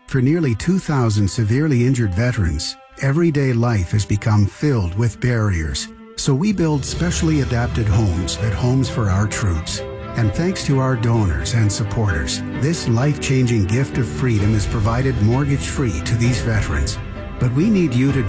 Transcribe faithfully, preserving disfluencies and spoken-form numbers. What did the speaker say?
For nearly two thousand severely injured veterans, everyday life has become filled with barriers. So we build specially adapted homes at Homes for Our Troops. And thanks to our donors and supporters, this life-changing gift of freedom is provided mortgage-free to these veterans. But we need you to